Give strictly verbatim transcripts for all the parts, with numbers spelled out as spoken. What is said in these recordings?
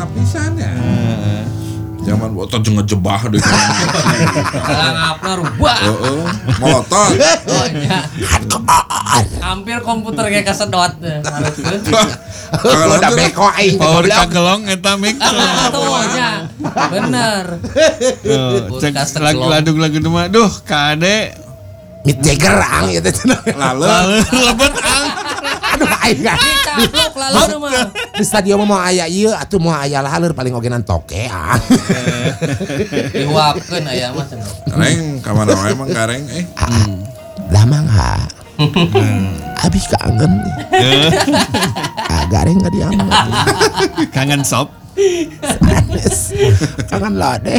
pisan ya. Zaman waktu jeung ngejebah deh. Ngapna rubah. Heeh. Motor. Oh nya. Hampir komputer kayak kesedot. Kalau udah beko aing. Power kagelong eta mix. Tuh nya. Bener. Cek lagu-lagu mah duh kade Mick Jagger ang gitu. lalu lebet ang. Aduh aing gak. Dicaplok lalu mah. Di stadion mau aya ieu atuh mau aya laler paling ogenan toke ah. Dihuapkeun aya mah cenah. Kareng kamana wae emang kareng eh. Lah mangha. Abi kangen nih. Ah gareng gak diambil. Kangen sop. Sanes. Kangen lodeh.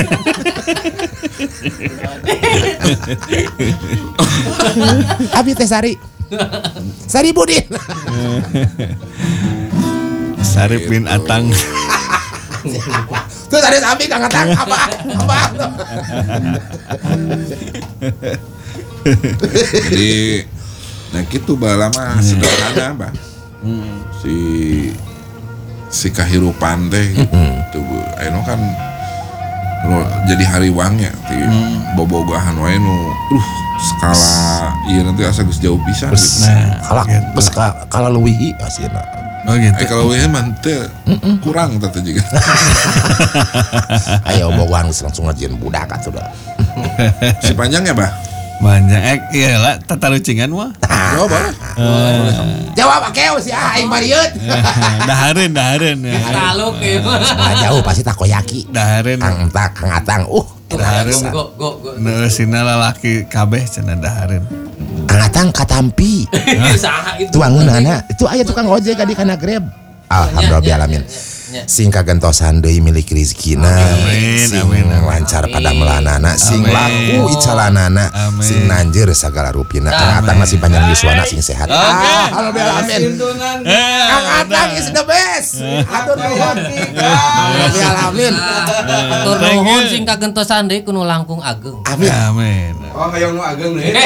Abi teh Sari. Sari Budin. Sari bin Atang. Tuh tadi Abi kangen tang apa? Apa? Jadi nah gitu bae mah sederhana, Mbak. Si si kahirupan teh gitu. Eno kan lo jadi hariwangnya ti bobogohan wae nu uh skala ieu nanti asa geus jauh pisan gitu. Kalak geus kala leuwih asina. Oh gitu. Eh kalau weh mah teu kurang teh juga. Ayo bogohan langsung ngajieun budak atuh dah. Si panjang ya, Bah? Banyak eh iya lah tata lucingan mah. Jawab ah. Jawab akeu si aing Mariut. Dahareun dahareun ya. Taluk ieu. Sekolah jauh pasti takoyaki. Dahareun. Kang entak Kang Atang. Uh, Dahareun. Go go go. Neusina lalaki kabeh cenah dahareun. Kang Atang katampi. Saha itu. Tuangeunana. Itu aya tukang ojek di kana Grab. Alhamdulillah alamin. Sing kagentosan deui milik rezekina, sing lancar pada melanana, sing laku icalanana, sing nanjeur sagala rupina. Kang Atang masih panjang yuswana sing sehat. Alhamdulillah alamin. Kang Atang is the best. Hatur nuhun. Alhamdulillah alamin. Hatur nuhun sing kagentosan deui kudu langkung ageng. Amin. Amin. Oh kayak nu ageng nih.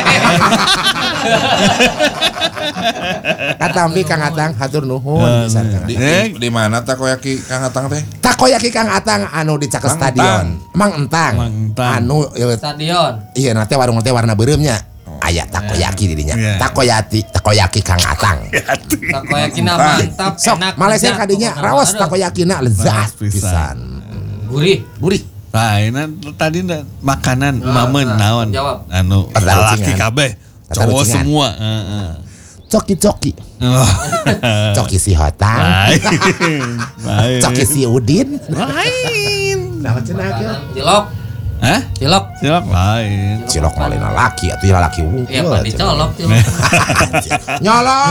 Katampi Kang Atang hatur nuhun pisan Kang Di, Atang. di, di mana takoyaki Kang Atang teh? Takoyaki Kang Atang anu di Cakel Mang Stadion. Mang Entang. Mang Entang. Anu ieu Stadion. iya nanti warung teh warna beureumnya. Aya takoyaki di dinya. Yeah. Takoyaki takoyaki Kang Atang. Takoyakina mantap, Sok enak. Malaysia lezat, kadinya pokokna. raos Aduh, takoyakina lezat pisan. pisan. Gurih. Gurih. Lain tadi na, makanan Nah, mamen nah, naon jawab. anu Tata laki lucingan. kabeh Tata cowok lucingan. semua heeh. Coki-coki. Oh. Coki si Hotang. Lain. Lain. Coki si Udin. Lain. Nah, cenah ge. Cilok. Hah? Cilok. Cilok lain. Cilok ngalina laki atuh ya laki Iya, wungkul. Pak dicolok cilok. Nyolong.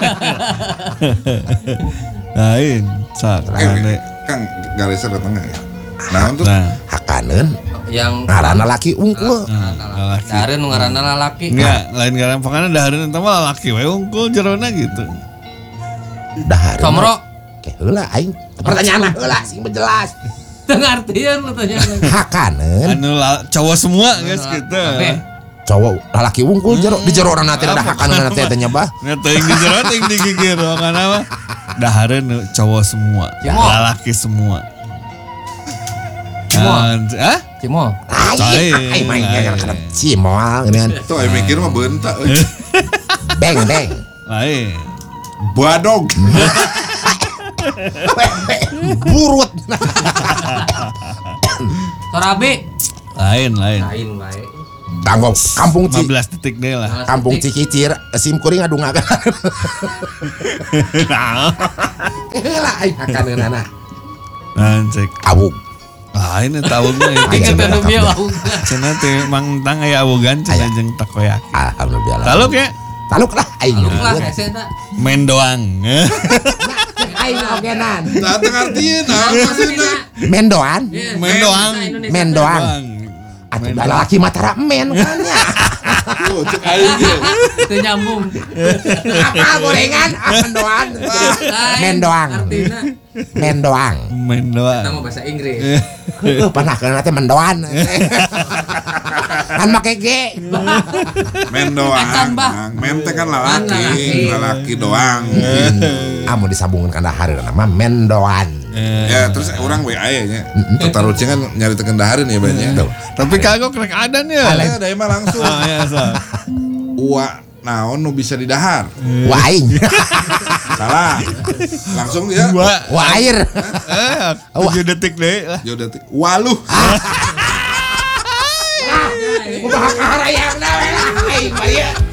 Lain. Sak. Eh, Ane. Kang Galesa datang ya. Nah, untuk Nah. Hakaneun Yang ngaranna laki wungkul. Lalaki. Dareun nu ngaranna lalaki. Enggak, lain kalian pokoknya dahareun eta mah lalaki we unggul jerona gitu. Dahar. Comro. Oke, heula aing. Pertanyaan heula sing bejelas. Teu ngartieun lu tanya. Hakaneun Anu la- cowok semua guys gitu. Kabeh. cowok lalaki wungkul jero di jero urang teh ada hakaneun teh teh nyebah. Nya teuing di jero teuing digigir kana mah. Dahareun cowok semua, Cimol. lalaki semua. Cimol. Hah? Cimol. Ai, ai main yang kana cimol geunan. tuh ai mikir mah beunta euy. Beng beng. Lain. Badog. Burut. Torabe. Lain, lain. Lain bae. Tanggung kampung Ci lima belas detik deh lah. kampung Cikicir sim kuring ngadungakeun. Heula aing hakaneunana. Lancek. Awug. Lain eta awog mah. Ingat Ayo, anu kamu. bieu lauk. Cenah teh Mang Tang aya awogan cenah Aya. jeung takoyaki. Alhamdulillah. Taluk ya? Taluk lah aing. Taluk lah esena. Main doang. Aing ogenan. Datang artieun apa sih na? Mendoan. Main doang. Mendoan. Atuh da lalaki matara men kan nya. Tuh cek aing ge. Teu nyambung. Apa gorengan? Ah, mendoan. Mendoang. Artina Mendoang. Main doang. nama bahasa Inggris. Heuh pernah kana teh mendoan. Kan make G. Men doang. Acan, Bah. Men teh kan Laki. lalaki, lalaki doang. Amun disambungkeun kana hareurna mah mendoan. Ya terus orang W A nya. Tetaruh kan nyari teken dahareun ya banyak. Tapi kagok rek adan ya. Ada ada mah langsung. Ah ya sa. Ua naon nu bisa didahar. Waing. Salah. Langsung ya. Wair. Eh, tujuh detik deh lah. Ya udah waluh. Udah kahara yang nawe lah.